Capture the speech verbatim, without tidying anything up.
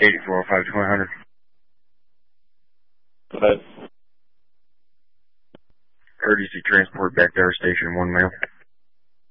eighty-four oh five, twenty hundred. Go ahead. Courtesy transport back to our station, one mile.